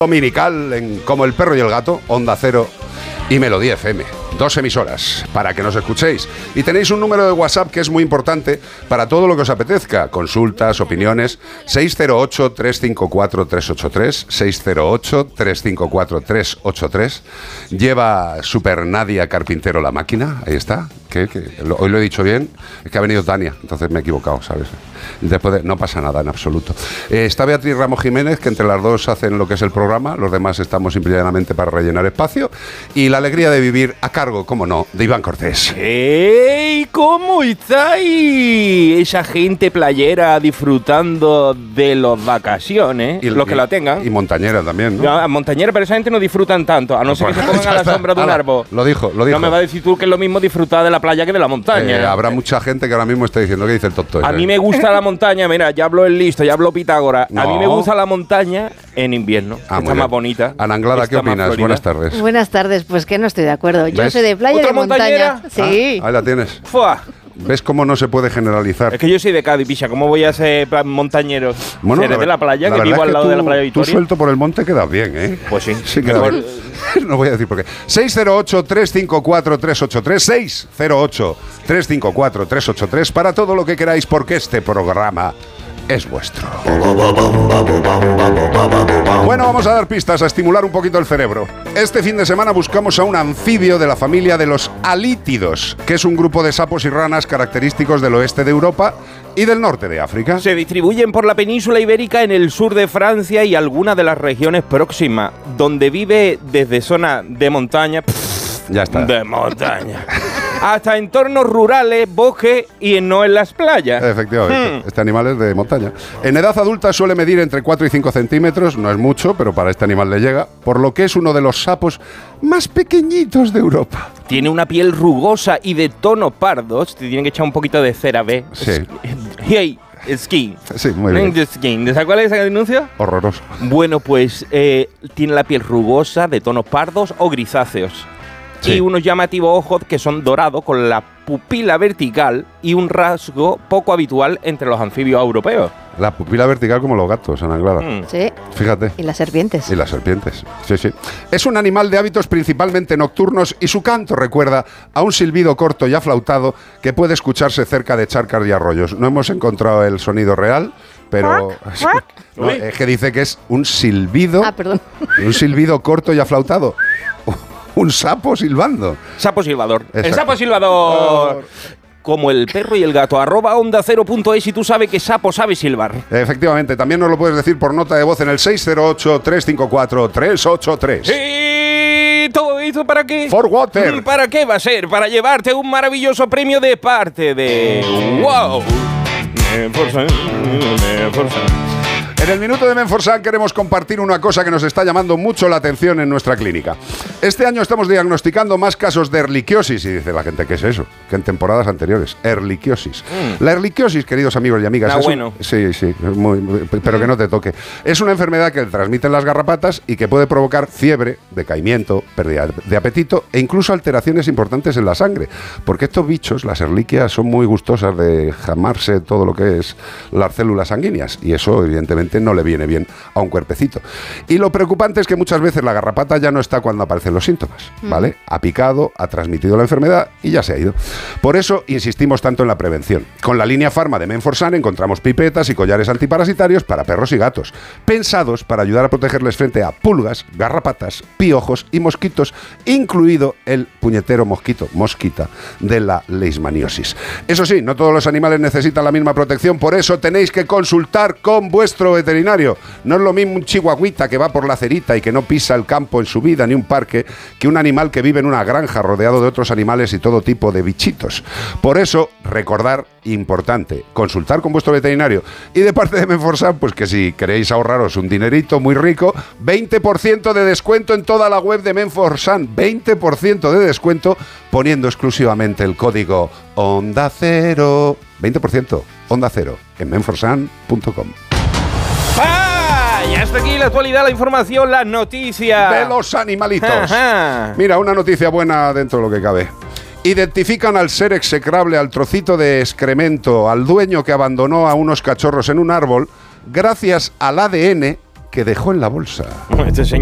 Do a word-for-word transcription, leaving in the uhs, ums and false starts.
Dominical en Como el Perro y el Gato, Onda Cero y Melodía F M. Dos emisoras para que nos escuchéis. Y tenéis un número de WhatsApp que es muy importante para todo lo que os apetezca. Consultas, opiniones. seis cero ocho, tres cinco cuatro, tres ocho tres. seis cero ocho, tres cinco cuatro, tres ocho tres. Lleva Super Nadia Carpintero la máquina. Ahí está. ¿Qué? ¿Qué? Hoy lo he dicho bien. Es que ha venido Tania. Entonces me he equivocado, ¿sabes? Después de, no pasa nada en absoluto. Eh, está Beatriz Ramos Jiménez, que entre las dos hacen lo que es el programa. Los demás estamos simplemente para rellenar espacio. Y la alegría de vivir a cargo, cómo no, de Iván Cortés. ¡Ey! ¿Cómo estáis? Esa gente playera disfrutando de las vacaciones, y, los que y, la tengan. Y montañera también, ¿no? No, montañera, pero esa gente no disfrutan tanto, a no ser que se pongan a la sombra de un árbol. Lo dijo, lo dijo. No me va a decir tú que es lo mismo disfrutar de la playa que de la montaña. Eh, habrá mucha gente que ahora mismo está diciendo que dice el tonto. A mí me gusta la montaña, mira, ya hablo el listo, ya hablo Pitágoras. No. A mí me gusta la montaña en invierno, ah, está más bonita. Ana Anglada, ¿qué opinas? Buenas tardes. Buenas tardes, pues que no estoy de acuerdo. Yo ¿Ves? soy de playa y de montaña. Sí. Ah, ahí la tienes. Fua. ¿Ves cómo no se puede generalizar? Es que yo soy de Cádiz, picha. ¿Cómo voy a ser montañero? Bueno, Seré la, de la playa, la que vivo al lado tú, de la playa Victoria. Tú suelto por el monte quedas bien, ¿eh? Pues sí. Sí, queda bien. No voy a decir por qué. seis cero ocho, tres cinco cuatro, tres ocho tres. seis cero ocho, tres cinco cuatro, tres ocho tres. Para todo lo que queráis, porque este programa es vuestro. Bueno, vamos a dar pistas, a estimular un poquito el cerebro. Este fin de semana buscamos a un anfibio de la familia de los halítidos, que es un grupo de sapos y ranas característicos del oeste de Europa y del norte de África. Se distribuyen por la península ibérica, en el sur de Francia y algunas de las regiones próximas, donde vive desde zona de montaña. Pff, ya está. De montaña. Hasta entornos rurales, bosques y no en las playas. Efectivamente, hmm. este animal es de montaña. En edad adulta suele medir entre cuatro y cinco centímetros, no es mucho, pero para este animal le llega, por lo que es uno de los sapos más pequeñitos de Europa. Tiene una piel rugosa y de tono pardos, te tienen que echar un poquito de CeraVe. Sí. Hey, skin. Sí, muy bien. Skin. ¿Sabes cuál es esa denuncia? Horroroso. Bueno, pues eh, tiene la piel rugosa, de tonos pardos o grisáceos. Sí. Y unos llamativos ojos que son dorados con la pupila vertical y un rasgo poco habitual entre los anfibios europeos. La pupila vertical como los gatos, Ana Anglada. Mm. Sí. Fíjate. Y las serpientes. Y las serpientes, sí, sí. Es un animal de hábitos principalmente nocturnos y su canto recuerda a un silbido corto y aflautado que puede escucharse cerca de charcas y arroyos. No hemos encontrado el sonido real, pero no, es que dice que es un silbido. Ah, perdón. Un silbido corto y aflautado. Un sapo silbando. Sapo silbador. Exacto. El sapo silbador. Como el perro y el gato. Arroba onda cero punto es y tú sabes que sapo sabe silbar. Efectivamente. También nos lo puedes decir por nota de voz en el seis cero ocho, tres cinco cuatro, tres ocho tres. ¿Y todo esto para qué? For water. ¿Para qué va a ser? Para llevarte un maravilloso premio de parte de... ¡Wow! Menforsan, Menforsan. En el minuto de Menforsan queremos compartir una cosa que nos está llamando mucho la atención en nuestra clínica. Este año estamos diagnosticando más casos de erliquiosis. Y dice la gente, ¿qué es eso? Que en temporadas anteriores. Erliquiosis. Mm. La erliquiosis, queridos amigos y amigas... Ah, es bueno. Un, sí, sí, muy, muy, pero que no te toque. Es una enfermedad que transmiten las garrapatas y que puede provocar fiebre, decaimiento, pérdida de apetito e incluso alteraciones importantes en la sangre. Porque estos bichos, las erliquias, son muy gustosas de jamarse todo lo que es las células sanguíneas. Y eso, evidentemente, no le viene bien a un cuerpecito. Y lo preocupante es que muchas veces la garrapata ya no está cuando aparecen los síntomas, ¿vale? Mm. Ha picado, ha transmitido la enfermedad y ya se ha ido. Por eso insistimos tanto en la prevención. Con la línea Pharma de Menforsan encontramos pipetas y collares antiparasitarios para perros y gatos, pensados para ayudar a protegerles frente a pulgas, garrapatas, piojos y mosquitos, incluido el puñetero mosquito, mosquita, de la leishmaniosis. Eso sí, no todos los animales necesitan la misma protección, por eso tenéis que consultar con vuestro veterinario. No es lo mismo un chihuahuita que va por la cerita y que no pisa el campo en su vida ni un parque que un animal que vive en una granja rodeado de otros animales y todo tipo de bichitos. Por eso, recordar, importante, consultar con vuestro veterinario. Y de parte de Menforsan, pues que si queréis ahorraros un dinerito muy rico, veinte por ciento de descuento en toda la web de Menforsan. veinte por ciento de descuento poniendo exclusivamente el código Onda Cero. veinte por ciento Onda Cero en menforsan punto com. ¡Ah! Y hasta aquí la actualidad, la información, las noticias de los animalitos. Ajá. Mira, una noticia buena dentro de lo que cabe. Identifican al ser execrable, al trocito de excremento, al dueño que abandonó a unos cachorros en un árbol, gracias al A D N que dejó en la bolsa. Este